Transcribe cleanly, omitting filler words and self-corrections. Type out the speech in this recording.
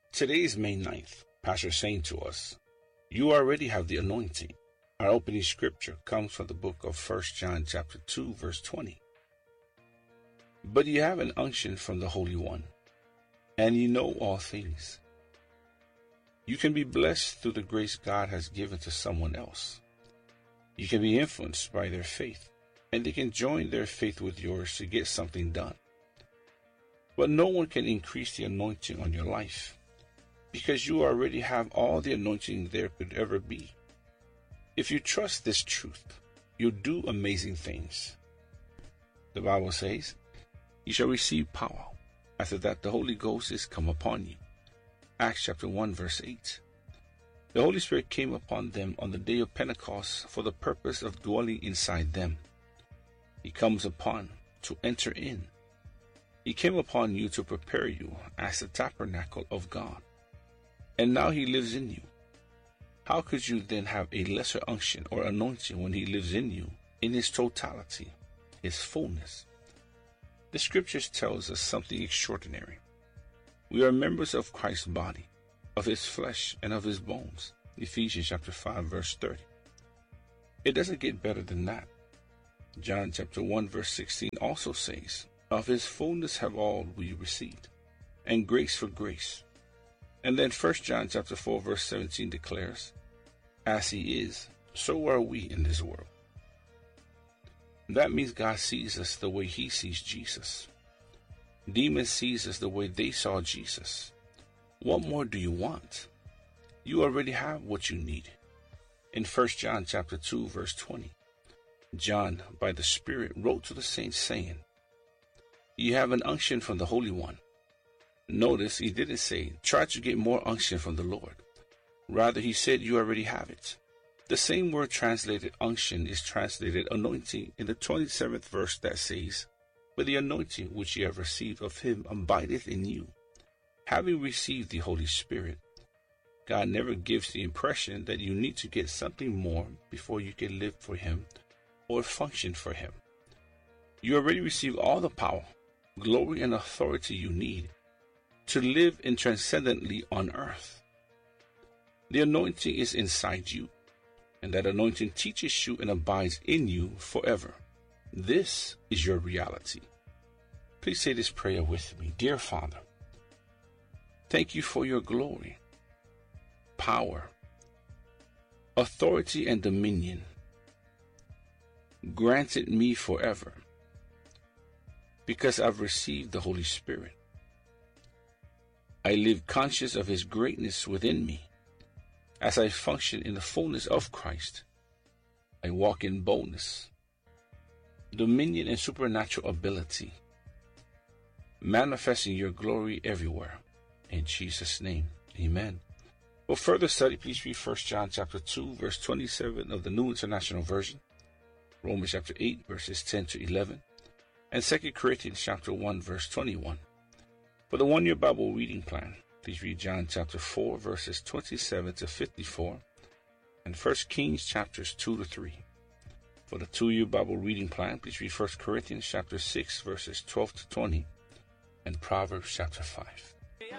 Today is May 9th. Pastor is saying to us, you already have the anointing. Our opening scripture comes from the book of 1 John chapter 2, verse 20. But you have an unction from the Holy One, and you know all things. You can be blessed through the grace God has given to someone else. You can be influenced by their faith, and they can join their faith with yours to get something done. But no one can increase the anointing on your life, because you already have all the anointing there could ever be. If you trust this truth, you'll do amazing things. The Bible says, you shall receive power. After that, the Holy Ghost is come upon you. Acts chapter 1, verse 8. The Holy Spirit came upon them on the day of Pentecost for the purpose of dwelling inside them. He comes upon to enter in. He came upon you to prepare you as the tabernacle of God. And now he lives in you. How could you then have a lesser unction or anointing when he lives in you in his totality, his fullness? The scriptures tells us something extraordinary. We are members of Christ's body, of his flesh and of his bones. Ephesians chapter 5, verse 30. It doesn't get better than that. John chapter 1, verse 16 also says, of his fullness have all we received, and grace for grace. And then 1 John chapter 4, verse 17 declares, as he is, so are we in this world. That means God sees us the way he sees Jesus. Demons sees us the way they saw Jesus. What more do you want? You already have what you need. In 1 John chapter 2, verse 20, John, by the Spirit, wrote to the saints saying, you have an unction from the Holy One. Notice he didn't say, try to get more unction from the Lord. Rather, he said you already have it. The same word translated unction is translated anointing in the 27th verse that says, but the anointing which ye have received of him abideth in you. Having received the Holy Spirit, God never gives the impression that you need to get something more before you can live for him or function for him. You already receive all the power, glory, and authority you need to live in transcendently on earth. The anointing is inside you, and that anointing teaches you and abides in you forever. This is your reality. Please say this prayer with me. Dear Father, thank you for your glory, power, authority, and dominion granted me forever because I've received the Holy Spirit. I live conscious of his greatness within me. As I function in the fullness of Christ, I walk in boldness, dominion, and supernatural ability, manifesting your glory everywhere. In Jesus' name, amen. For further study, please read 1 John chapter 2, verse 27 of the New International Version, Romans chapter 8, verses 10 to 11, and 2 Corinthians chapter 1, verse 21. For the one-year Bible reading plan, please read John chapter 4, verses 27 to 54, and 1 Kings chapters 2 to 3. For the 2-year Bible reading plan, please read 1 Corinthians chapter 6, verses 12 to 20, and Proverbs chapter 5.